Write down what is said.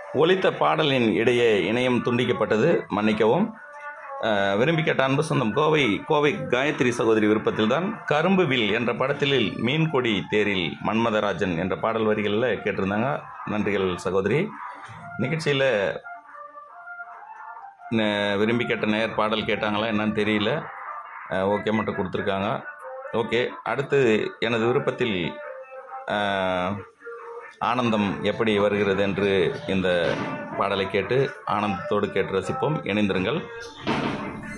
ஒலித்த பாடலின் இடையே இணையம் துண்டிக்கப்பட்டது, மன்னிக்கவும். விரும்பி கேட்ட அன்பு சொந்தம் கோவை காயத்ரி சகோதரி விருப்பத்தில்தான் கரும்பு வில் என்ற படத்தில் மீன்கொடி தேரில் மன்மதராஜன் என்ற பாடல் வரிகளில் கேட்டிருந்தாங்க. நன்றிகள் சகோதரி. நிகழ்ச்சியில் விரும்பி கேட்ட நேயர் பாடல் கேட்டாங்களா என்னன்னு தெரியல. ஓகே மட்டும் கொடுத்துருக்காங்க. ஓகே, அடுத்து எனது விருப்பத்தில் ஆனந்தம் எப்படி வருகிறது என்று இந்த பாடலை கேட்டு ஆனந்தத்தோடு கேட்டு ரசிப்போம். இணைந்திருங்கள்.